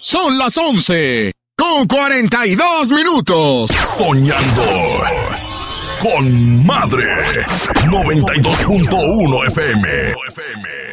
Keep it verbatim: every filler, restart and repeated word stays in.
Son las once con cuarenta y dos minutos. Soñando con Madre. noventa y dos punto uno F M.